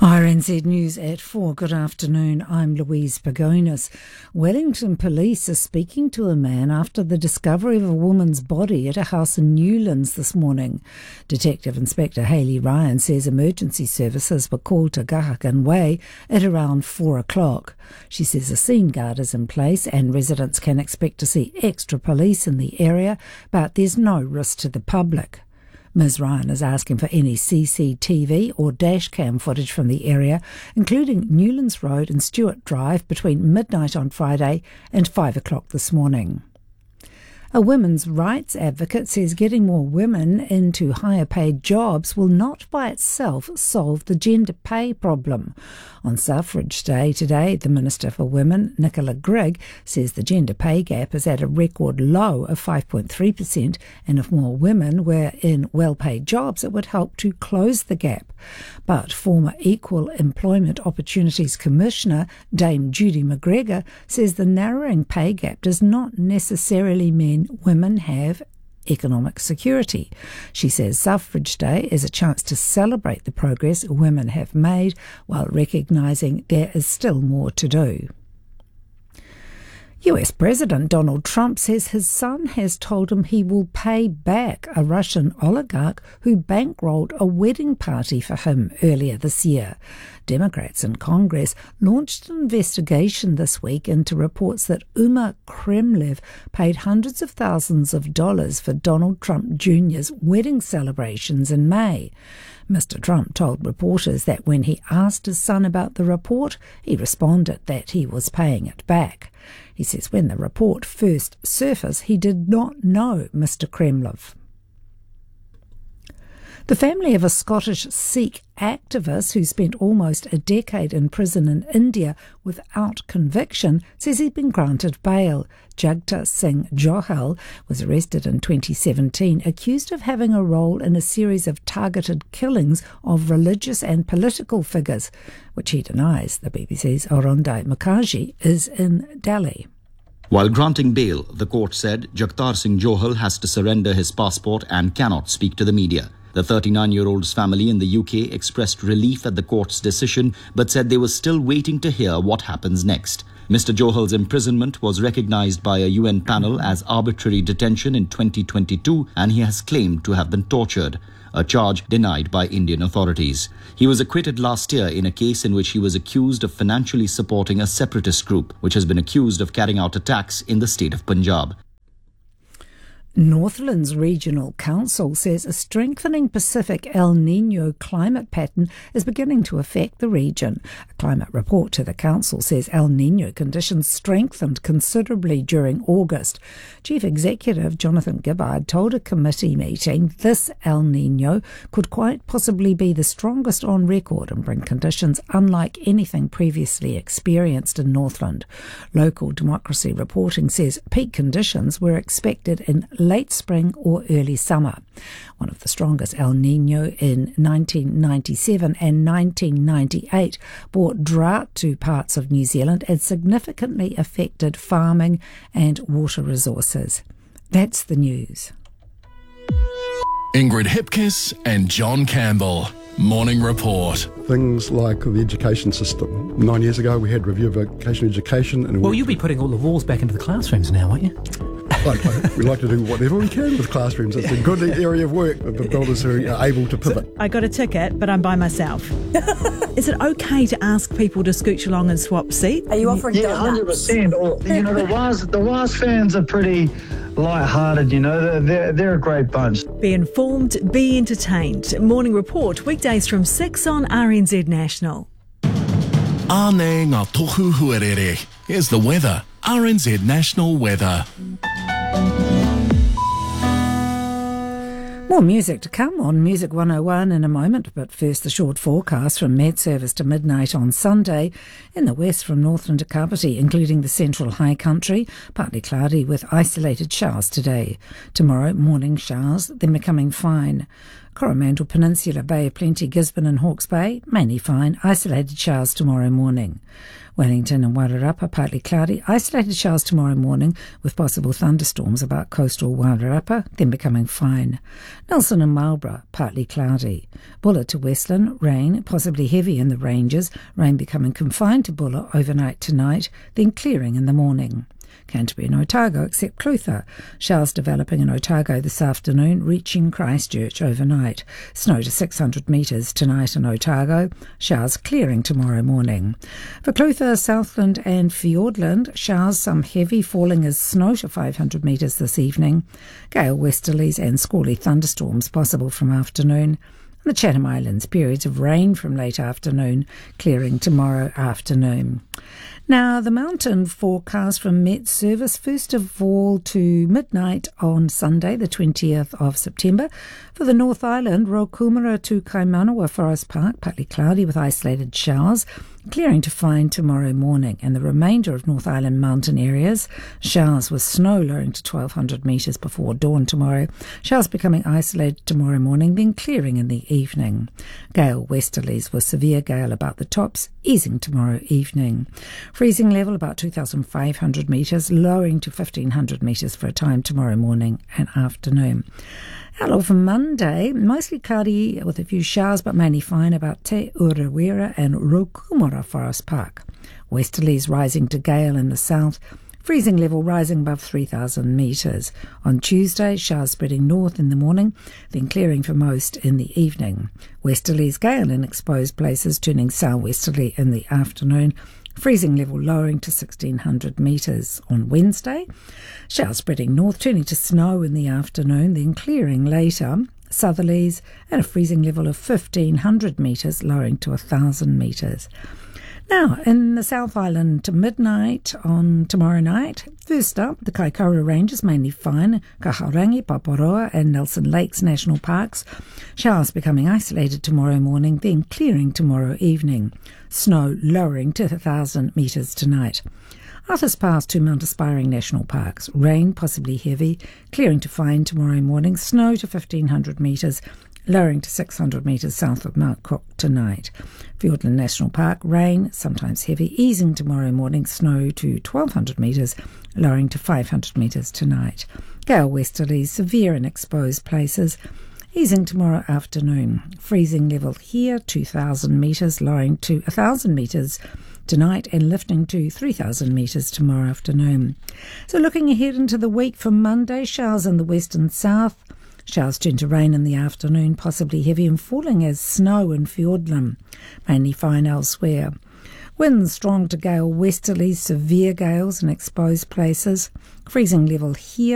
RNZ News at 4. Good afternoon. I'm Louise Pagonis. Wellington police are speaking to a man after the discovery of a woman's body at a house in Newlands this morning. Detective Inspector Hayley Ryan says emergency services were called to Gahagan Way at around 4 o'clock. She says a scene guard is in place and residents can expect to see extra police in the area, but there's no risk to the public. Ms Ryan is asking for any CCTV or dashcam footage from the area, including Newlands Road and Stewart Drive between midnight on Friday and 5 o'clock this morning. A women's rights advocate says getting more women into higher paid jobs will not by itself solve the gender pay problem. On Suffrage Day today, the Minister for Women, Nicola Grigg, says the gender pay gap is at a record low of 5.3%, and if more women were in well-paid jobs, it would help to close the gap. But former Equal Employment Opportunities Commissioner, Dame Judy McGregor, says the narrowing pay gap does not necessarily mean women have economic security. She says Suffrage Day is a chance to celebrate the progress women have made while recognising there is still more to do. US President Donald Trump says his son has told him he will pay back a Russian oligarch who bankrolled a wedding party for him earlier this year. Democrats in Congress launched an investigation this week into reports that Umar Kremlev paid hundreds of thousands of dollars for Donald Trump Jr.'s wedding celebrations in May. Mr. Trump told reporters that when he asked his son about the report, he responded that he was paying it back. He says when the report first surfaced, he did not know Mr. Kremlev. The family of a Scottish Sikh activist who spent almost a decade in prison in India without conviction says he'd been granted bail. Jagta Singh Johal was arrested in 2017, accused of having a role in a series of targeted killings of religious and political figures, which he denies. The BBC's Arundai Mukherjee is in Delhi. While granting bail, the court said Jagtar Singh Johal has to surrender his passport and cannot speak to the media. The 39-year-old's family in the UK expressed relief at the court's decision, but said they were still waiting to hear what happens next. Mr. Johal's imprisonment was recognised by a UN panel as arbitrary detention in 2022, and he has claimed to have been tortured, a charge denied by Indian authorities. He was acquitted last year in a case in which he was accused of financially supporting a separatist group, which has been accused of carrying out attacks in the state of Punjab. Northlands Regional Council says a strengthening Pacific El Niño climate pattern is beginning to affect the region. A climate report to the council says El Niño conditions strengthened considerably during August. Chief Executive Jonathan Gibbard told a committee meeting this El Niño could quite possibly be the strongest on record and bring conditions unlike anything previously experienced in Northland. Local Democracy reporting says peak conditions were expected in late spring or early summer. One of the strongest El Niño in 1997 and 1998 brought drought to parts of New Zealand and significantly affected farming and water resources. That's the news. Ingrid Hipkiss and John Campbell. Morning Report. Things like the education system. 9 years ago we had review of vocational education. And well, you'll be putting all the walls back into the classrooms now, won't you? We like to do whatever we can with classrooms. It's a good area of work that the builders are able to pivot. I got a ticket, but I'm by myself. Is it okay to ask people to scooch along and swap seats? Are you offering donuts? 100%. Or, you know, the WAS fans are pretty light-hearted, you know. They're a great bunch. Be informed, be entertained. Morning Report, weekdays from 6 on RNZ National. Āne ngā tohu huarere. Here's the weather. RNZ National Weather. More music to come on Music 101 in a moment, but first the short forecast from Met Service to midnight on Sunday. In the west from Northland to Kapiti, including the central high country, partly cloudy with isolated showers today. Tomorrow, morning showers, then becoming fine. Coromandel Peninsula, Bay of Plenty, Gisborne and Hawke's Bay, mainly fine, isolated showers tomorrow morning. Wellington and Wairarapa, partly cloudy. Isolated showers tomorrow morning with possible thunderstorms about coastal Wairarapa, then becoming fine. Nelson and Marlborough, partly cloudy. Bulla to Westland, rain, possibly heavy in the ranges. Rain becoming confined to Bulla overnight tonight, then clearing in the morning. Canterbury and Otago, except Clutha. Showers developing in Otago this afternoon, reaching Christchurch overnight. Snow to 600 metres tonight in Otago. Showers clearing tomorrow morning. For Clutha, Southland and Fiordland, showers, some heavy, falling as snow to 500 metres this evening. Gale westerlies and squally thunderstorms possible from afternoon. The Chatham Islands, periods of rain from late afternoon, clearing tomorrow afternoon. Now, the mountain forecast from Met Service, first of all to midnight on Sunday, the 20th of September. For the North Island, Rokumara to Kaimanawa Forest Park, partly cloudy with isolated showers, clearing to fine tomorrow morning. And the remainder of North Island mountain areas, showers with snow lowering to 1,200 metres before dawn tomorrow. Showers becoming isolated tomorrow morning, then clearing in the evening. Gale westerlies with severe gale about the tops, easing tomorrow evening. Freezing level about 2,500 metres, lowering to 1,500 metres for a time tomorrow morning and afternoon. Outlook for Monday, mostly cloudy with a few showers, but mainly fine about Te Urewera and Rokumara Forest Park. Westerlies rising to gale in the south, freezing level rising above 3,000 metres. On Tuesday, showers spreading north in the morning, then clearing for most in the evening. Westerlies gale in exposed places, turning southwesterly in the afternoon. Freezing level lowering to 1,600 metres. On Wednesday, showers spreading north, turning to snow in the afternoon, then clearing later. Southerlies and a freezing level of 1,500 metres, lowering to 1,000 metres. Now, in the South Island to midnight on tomorrow night, first up, the Kaikoura Ranges, mainly fine, Kaharangi, Paparoa and Nelson Lakes National Parks. Showers becoming isolated tomorrow morning, then clearing tomorrow evening. Snow lowering to 1,000 metres tonight. Arthur's Pass to Mount Aspiring National Parks. Rain, possibly heavy, clearing to fine tomorrow morning. Snow to 1,500 metres, lowering to 600 metres south of Mount Cook tonight. Fiordland National Park, rain, sometimes heavy, easing tomorrow morning. Snow to 1,200 metres, lowering to 500 metres tonight. Gale westerlies, severe in exposed places, easing tomorrow afternoon. Freezing level here, 2,000 metres, lowering to 1,000 metres tonight and lifting to 3,000 metres tomorrow afternoon. So looking ahead into the week for Monday, showers in the west and south. Showers turn to rain in the afternoon, possibly heavy and falling as snow in Fiordland, mainly fine elsewhere. Winds strong to gale westerlies, severe gales in exposed places. Freezing level here.